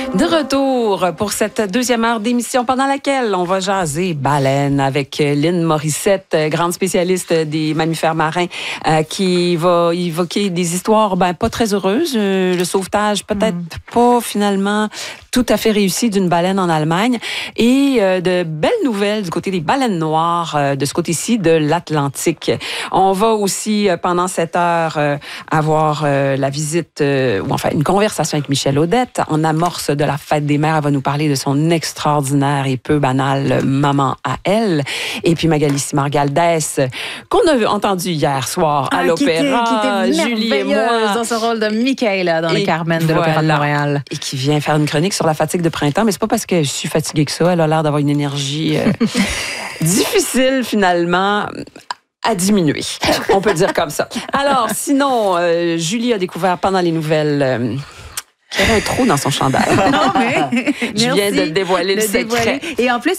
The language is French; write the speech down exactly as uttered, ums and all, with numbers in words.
De retour pour cette deuxième heure d'émission pendant laquelle on va jaser baleine avec Lynn Morissette, grande spécialiste des mammifères marins, euh, qui va évoquer des histoires ben, pas très heureuses. Euh, le sauvetage peut-être mm. pas finalement tout à fait réussi d'une baleine en Allemagne et euh, de belles nouvelles du côté des baleines noires, euh, de ce côté-ci de l'Atlantique. On va aussi, euh, pendant cette heure, euh, avoir euh, la visite, euh, ou enfin une conversation avec Michèle Audette en amorce de la fête des mères. Elle va nous parler de son extraordinaire et peu banal maman à elle. Et puis Magali Simard-Galdès, qu'on a entendu hier soir à ah, l'Opéra, qui était, qui était Julie et moi. Dans ce rôle de Michaela dans et les Carmen de voilà, l'Opéra de Montréal. Et qui vient faire une chronique sur la fatigue de printemps, mais c'est pas parce que je suis fatiguée que ça. Elle a l'air d'avoir une énergie euh, difficile finalement à diminuer. On peut dire comme ça. Alors, sinon, euh, Julie a découvert pendant les nouvelles... Euh, qu'il y avait un trou dans son chandail. Non, mais je viens de dévoiler le, le secret. Dévoiler. Et en plus,